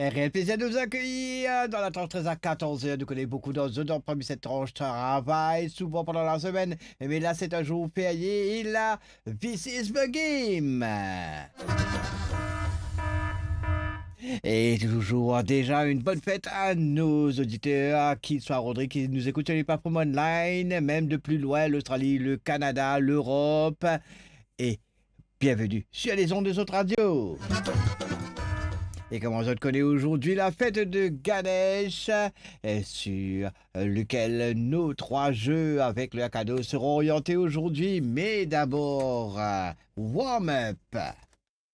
Réel plaisir de vous accueillir dans la tranche 13 à 14h. Nous connaissons beaucoup d'entre eux parmi cette tranche travail, souvent pendant la semaine. Mais là, c'est un jour férié et là, this is the game. Et toujours déjà une bonne fête à nos auditeurs, qu'ils soient Rodrigue, qui nous écoutent sur les plateformes online, même de plus loin, l'Australie, le Canada, l'Europe. Et bienvenue sur les ondes des autres radios. Et comment je connais aujourd'hui la fête de Ganesh, sur lequel nos trois jeux avec le cadeau seront orientés aujourd'hui. Mais d'abord, warm-up.